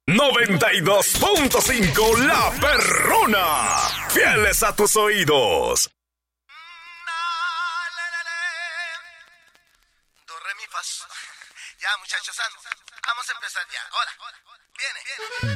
92.5 La Perrona. Fieles a tus oídos. Do, re, mi, fa, sol. Ya, muchachos, vamos a empezar ya. Ahora, viene.